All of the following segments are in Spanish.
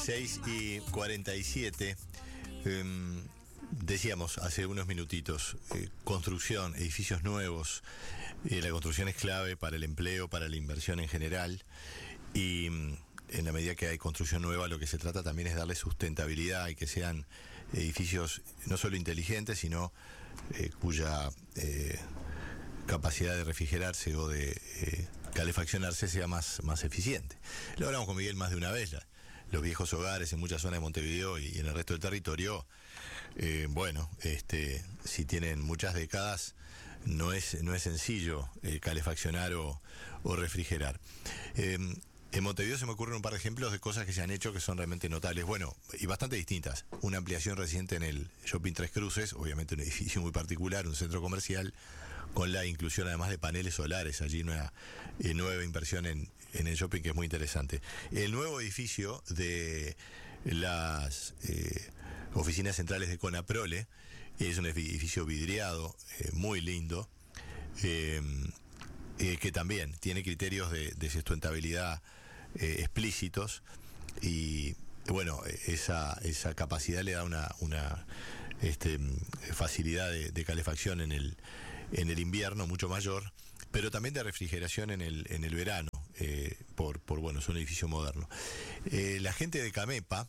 6:47. Decíamos hace unos minutitos, construcción, edificios nuevos, la construcción es clave para el empleo, para la inversión en general, y en la medida que hay construcción nueva, lo que se trata también es darle sustentabilidad y que sean edificios no solo inteligentes, sino cuya capacidad de refrigerarse o de calefaccionarse sea más eficiente. Lo hablamos con Miguel más de una vez. Los viejos hogares en muchas zonas de Montevideo y en el resto del territorio, si tienen muchas décadas, no es sencillo calefaccionar o refrigerar. En Montevideo se me ocurren un par de ejemplos de cosas que se han hecho que son realmente notables, y bastante distintas. Una ampliación reciente en el Shopping Tres Cruces, obviamente un edificio muy particular, un centro comercial, con la inclusión además de paneles solares, allí una nueva inversión en el shopping que es muy interesante. El nuevo edificio de las oficinas centrales de Conaprole es un edificio vidriado, muy lindo, que también tiene criterios de sustentabilidad explícitos, y esa capacidad le da una facilidad de calefacción en el invierno mucho mayor, pero también de refrigeración en el verano, es un edificio moderno. La gente de Camepa,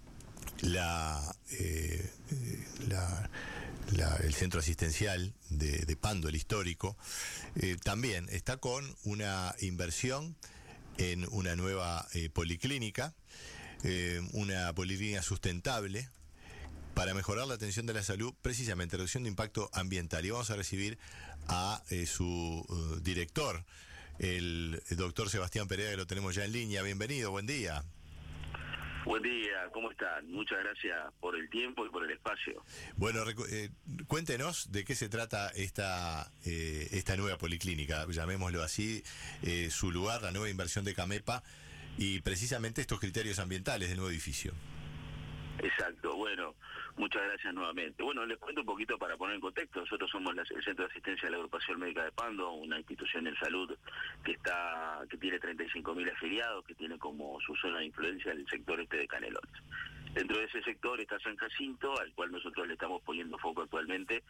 el centro asistencial de Pando, el histórico, también está con una inversión en una nueva policlínica, una policlínica sustentable para mejorar la atención de la salud, precisamente reducción de impacto ambiental. Y vamos a recibir a su director, el doctor Sebastián Pereira, que lo tenemos ya en línea. Bienvenido, buen día. Buen día, ¿cómo están? Muchas gracias por el tiempo y por el espacio. Bueno, cuéntenos de qué se trata esta nueva policlínica, llamémoslo así, su lugar, la nueva inversión de Camepa y precisamente estos criterios ambientales del nuevo edificio. Exacto, muchas gracias nuevamente. Les cuento un poquito para poner en contexto. Nosotros somos el Centro de Asistencia de la Agrupación Médica de Pando, una institución en salud que tiene 35.000 afiliados, que tiene como su zona de influencia el sector de Canelones. Dentro de ese sector está San Jacinto, al cual nosotros le estamos poniendo foco actualmente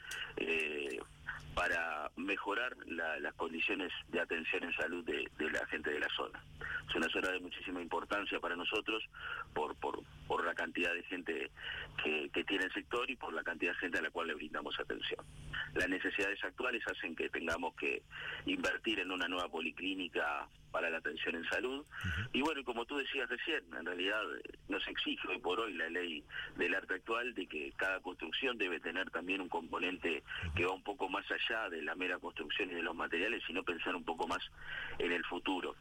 para mejorar las condiciones de atención en salud de la gente de la zona. Es una zona de muchísima importancia para nosotros por la cantidad de gente que tiene el sector y por la cantidad de gente a la cual le brindamos atención. Las necesidades actuales hacen que tengamos que invertir en una nueva policlínica para la atención en salud. Y como tú decías recién, en realidad nos exige hoy por hoy la ley del arte actual de que cada construcción debe tener también un componente que va un poco más allá de la mera construcción y de los materiales, sino pensar un poco más en el futuro.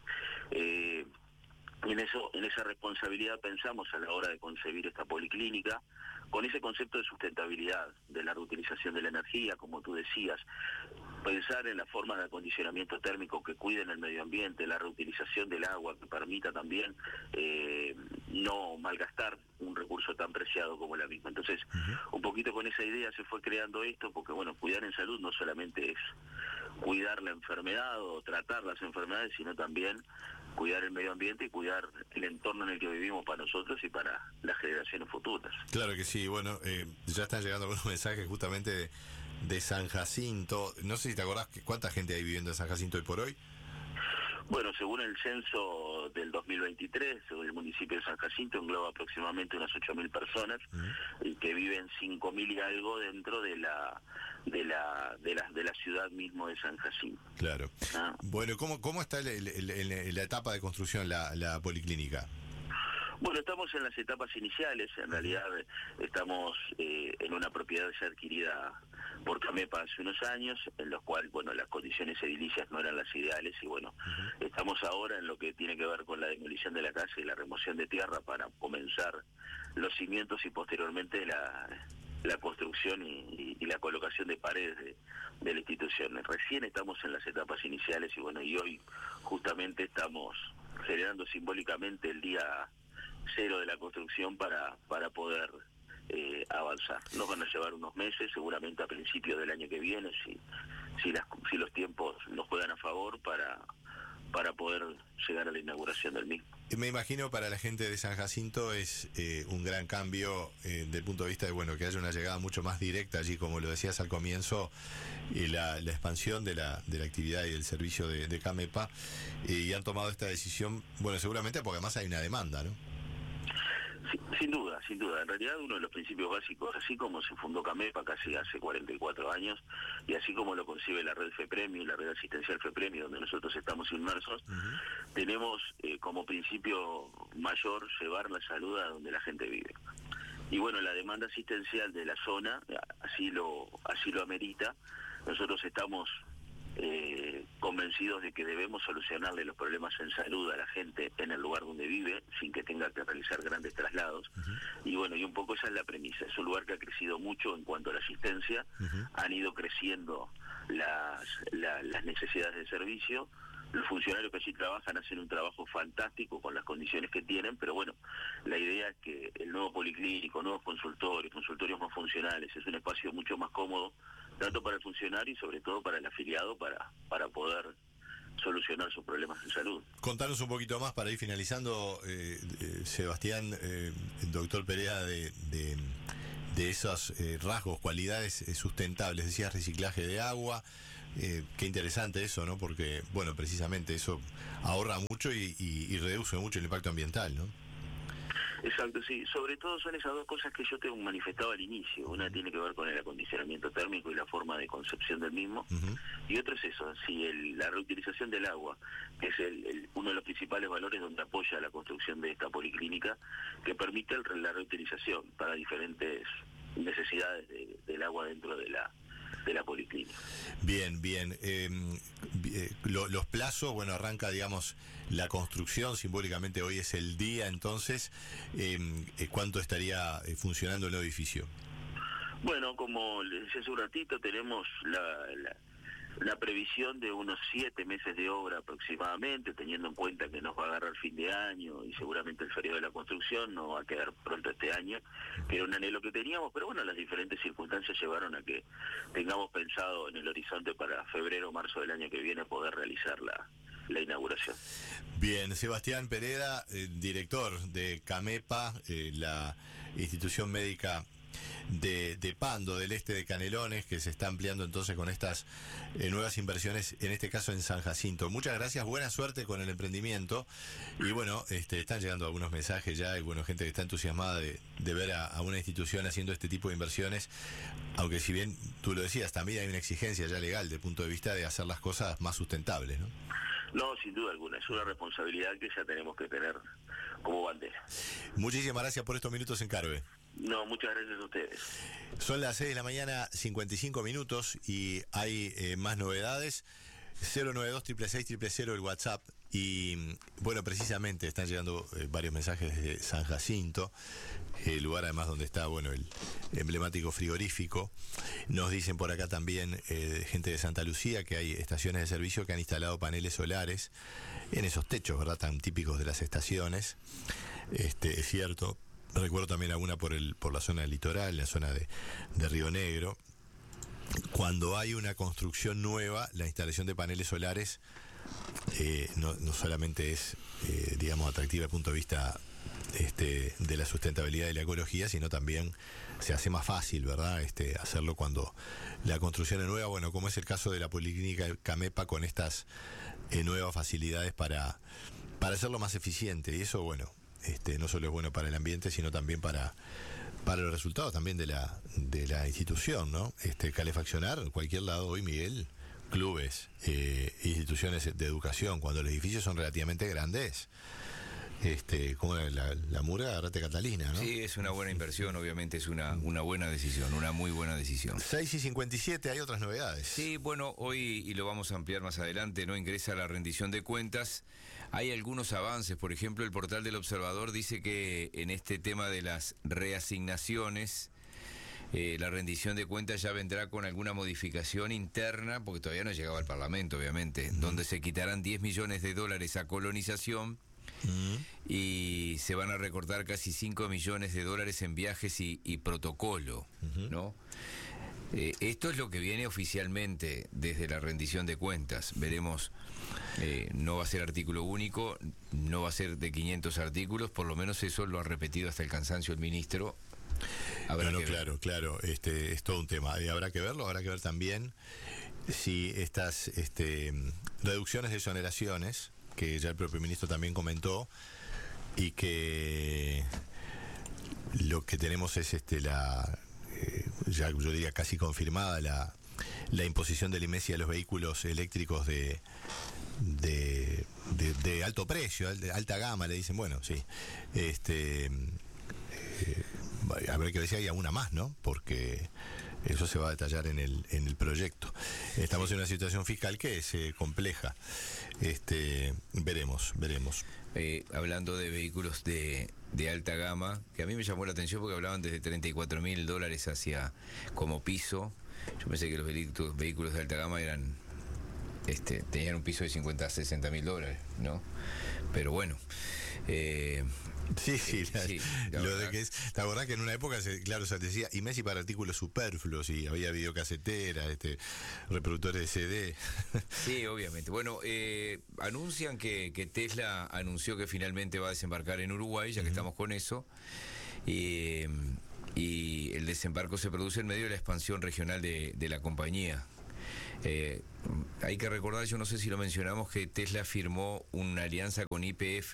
En esa responsabilidad pensamos a la hora de concebir esta policlínica, con ese concepto de sustentabilidad, de la reutilización de la energía, como tú decías, pensar en la forma de acondicionamiento térmico que cuiden el medio ambiente, la reutilización del agua, que permita también no malgastar un recurso tan preciado como la misma. Entonces, un poquito con esa idea se fue creando esto, porque cuidar en salud no solamente es cuidar la enfermedad o tratar las enfermedades, sino también cuidar el medio ambiente y cuidar el entorno en el que vivimos para nosotros y para las generaciones futuras. Claro que sí, ya están llegando algunos mensajes justamente de San Jacinto. No sé si te acordás cuánta gente hay viviendo en San Jacinto hoy por hoy. Según el censo del 2023, el municipio de San Jacinto engloba aproximadamente unas 8.000 personas que viven 5.000 y algo dentro de la ciudad mismo de San Jacinto. Claro. ¿Cómo está la etapa de construcción la policlínica? Estamos en las etapas iniciales. En realidad estamos en una propiedad ya adquirida por Camepa hace unos años, en los cuales las condiciones edilicias no eran las ideales y estamos ahora en lo que tiene que ver con la demolición de la casa y la remoción de tierra para comenzar los cimientos y posteriormente la construcción y la colocación de paredes de la institución. Recién estamos en las etapas iniciales y hoy justamente estamos generando simbólicamente el día cero de la construcción para poder avanzar. Nos van a llevar unos meses, seguramente a principios del año que viene, si los tiempos nos juegan a favor para poder llegar a la inauguración del mismo. Me imagino para la gente de San Jacinto es un gran cambio del punto de vista de bueno que haya una llegada mucho más directa allí, como lo decías al comienzo, la expansión de la actividad y del servicio de Camepa, y han tomado esta decisión, bueno, seguramente porque además hay una demanda, ¿no? Sí, sin duda, sin duda. En realidad uno de los principios básicos, así como se fundó Camepa casi hace 44 años, y así como lo concibe la red FEPREMI, la red asistencial FEPREMI, donde nosotros estamos inmersos, tenemos como principio mayor llevar la salud a donde la gente vive. Y bueno, la demanda asistencial de la zona así lo amerita. Nosotros estamos convencidos de que debemos solucionarle los problemas en salud a la gente en el lugar donde vive, sin que tenga que realizar grandes traslados. Y bueno, y un poco esa es la premisa. Es un lugar que ha crecido mucho en cuanto a la asistencia. Han ido creciendo las necesidades de servicio. Los funcionarios que allí trabajan hacen un trabajo fantástico con las condiciones que tienen, pero bueno, la idea es que el nuevo policlínico, nuevos consultorios más funcionales, es un espacio mucho más cómodo, tanto para el funcionario y sobre todo para el afiliado, para poder solucionar sus problemas de salud. Contanos un poquito más para ir finalizando, Sebastián, doctor Perea, de esos rasgos, cualidades sustentables. Decías reciclaje de agua. Qué interesante eso, ¿no? Porque, bueno, precisamente eso ahorra mucho y reduce mucho el impacto ambiental, ¿no? Exacto, sí. Sobre todo son esas dos cosas que yo te manifestaba al inicio. Una tiene que ver con el acondicionamiento térmico y la forma de concepción del mismo. Y otro es eso, sí, la reutilización del agua, que es uno de los principales valores donde apoya la construcción de esta policlínica, que permite la reutilización para diferentes necesidades del agua dentro de la policlínica. Bien. Los plazos, bueno, arranca, digamos, la construcción, simbólicamente hoy es el día, entonces, ¿cuánto estaría funcionando el nuevo edificio? Bueno, como les decía hace un ratito, tenemos la previsión de unos 7 meses de obra aproximadamente, teniendo en cuenta que nos va a agarrar fin de año y seguramente el feriado de la construcción no va a quedar pronto este año, que era un anhelo que teníamos, pero bueno, las diferentes circunstancias llevaron a que tengamos pensado en el horizonte para febrero o marzo del año que viene poder realizar la inauguración. Bien, Sebastián Pereda, director de Camepa, la institución médica de Pando, del este de Canelones, que se está ampliando entonces con estas nuevas inversiones, en este caso en San Jacinto. Muchas gracias, buena suerte con el emprendimiento. Y bueno, están llegando algunos mensajes ya, y bueno, gente que está entusiasmada de ver a una institución haciendo este tipo de inversiones, aunque si bien tú lo decías, también hay una exigencia ya legal desde el punto de vista de hacer las cosas más sustentables, ¿no? No, sin duda alguna, es una responsabilidad que ya tenemos que tener como bandera. Muchísimas gracias por estos minutos en Carve. No, muchas gracias a ustedes. Son las 6 de la mañana, 55 minutos, y hay más novedades. 092-666-000 el WhatsApp. Y bueno, precisamente están llegando varios mensajes desde San Jacinto, el lugar además donde está, bueno, el emblemático frigorífico. Nos dicen por acá también gente de Santa Lucía que hay estaciones de servicio que han instalado paneles solares en esos techos, ¿verdad?, tan típicos de las estaciones. Es cierto. Recuerdo también alguna por la zona del litoral, la zona de Río Negro. Cuando hay una construcción nueva, la instalación de paneles solares no solamente es, digamos, atractiva desde el punto de vista de la sustentabilidad y la ecología, sino también se hace más fácil, ¿verdad?, hacerlo cuando la construcción es nueva, bueno, como es el caso de la Policlínica Camepa, con estas nuevas facilidades para hacerlo más eficiente. Y eso, bueno, no solo es bueno para el ambiente, sino también para los resultados también de la institución, ¿no? Calefaccionar en cualquier lado hoy, Miguel, clubes, instituciones de educación, cuando los edificios son relativamente grandes, como la Murga, agarrate Catalina, ¿no? Sí, es una buena inversión, obviamente es una buena decisión, una muy buena decisión. 6:57, hay otras novedades. Sí, bueno, hoy, y lo vamos a ampliar más adelante, no ingresa la rendición de cuentas. Hay algunos avances, por ejemplo, el portal del Observador dice que en este tema de las reasignaciones, la rendición de cuentas ya vendrá con alguna modificación interna, porque todavía no ha llegado al Parlamento, obviamente, donde se quitarán $10 millones a colonización, y se van a recortar casi $5 millones en viajes y protocolo, ¿no? Esto es lo que viene oficialmente desde la rendición de cuentas. Veremos, no va a ser artículo único, no va a ser de 500 artículos, por lo menos eso lo ha repetido hasta el cansancio el ministro. Claro, es todo un tema. Habrá que verlo, habrá que ver también si estas reducciones de exoneraciones, que ya el propio ministro también comentó, y que lo que tenemos es ya yo diría casi confirmada la imposición del IMESI a los vehículos eléctricos de alto precio, de alta gama, le dicen, bueno, sí, habrá que ver si hay alguna más, ¿no? Porque eso se va a detallar en el proyecto. Estamos en una situación fiscal que es compleja. Veremos. Hablando de vehículos de alta gama, que a mí me llamó la atención porque hablaban desde $34.000 hacia como piso. Yo pensé que los vehículos de alta gama tenían un piso de $50.000 a $60.000, ¿no? Pero bueno. Sí, lo de que es, ¿te acordás que en una época se decía IMESI para artículos superfluos y había videocaseteras, reproductores de CD? Sí, obviamente. Bueno, anuncian que Tesla anunció que finalmente va a desembarcar en Uruguay, ya que estamos con eso, y el desembarco se produce en medio de la expansión regional de la compañía. Hay que recordar, yo no sé si lo mencionamos, que Tesla firmó una alianza con YPF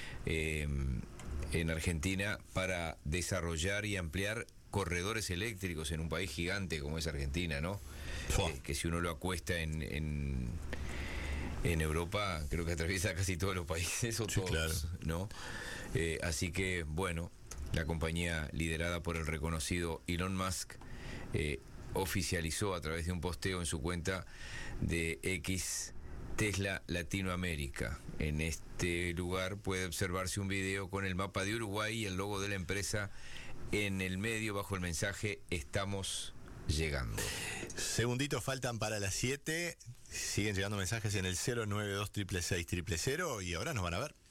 en Argentina para desarrollar y ampliar corredores eléctricos en un país gigante como es Argentina, ¿no? Que si uno lo acuesta en Europa, creo que atraviesa casi todos los países, o sí, todos, claro, ¿no? Así que, bueno, la compañía liderada por el reconocido Elon Musk oficializó a través de un posteo en su cuenta de X Tesla Latinoamérica. En este lugar puede observarse un video con el mapa de Uruguay y el logo de la empresa en el medio bajo el mensaje "Estamos llegando". Segunditos faltan para las 7. Siguen llegando mensajes en el 092 666 000 y ahora nos van a ver.